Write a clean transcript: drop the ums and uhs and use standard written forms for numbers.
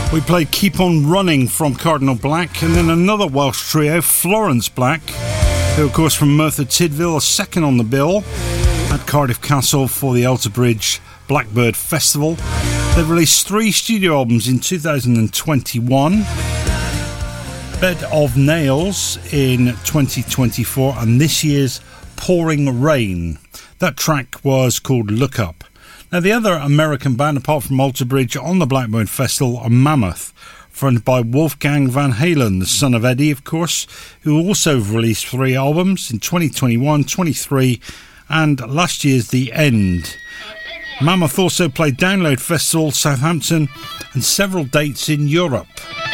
We played Keep On Running from Cardinal Black, and then another Welsh trio, Florence Black, who of course from Merthyr Tydfil, are second on the bill at Cardiff Castle for the Alter Bridge Blackbird Festival. They've released 3 studio albums in 2021, Bed of Nails in 2024, and this year's Pouring Rain. That track was called Look Up. Now, the other American band, apart from Alter Bridge, on the Blackbird Festival are Mammoth, fronted by Wolfgang Van Halen, the son of Eddie, of course, who also released 3 albums in 2021, 23, and last year's The End. Mammoth also played Download Festival, Southampton, and several dates in Europe.